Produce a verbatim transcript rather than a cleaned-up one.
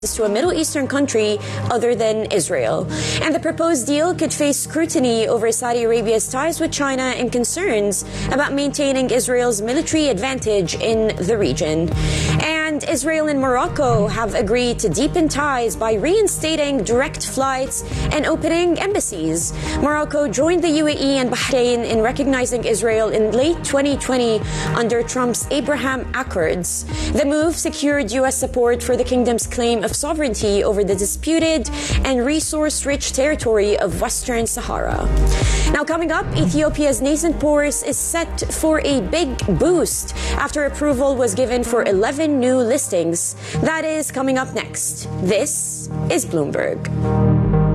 to a Middle Eastern country other than Israel. And the proposed deal could face scrutiny over Saudi Arabia's ties with China and concerns about maintaining Israel's military advantage in the region. And Israel and Morocco have agreed to deepen ties by reinstating direct flights and opening embassies. Morocco joined the U A E and Bahrain in recognizing Israel in late twenty twenty under Trump's Abraham Accords. The move secured U S support for the kingdom's claim of sovereignty over the disputed and resource-rich territory of Western Sahara. Now coming up, Ethiopia's nascent port is set for a big boost after approval was given for eleven new listings. That is coming up next. This is Bloomberg.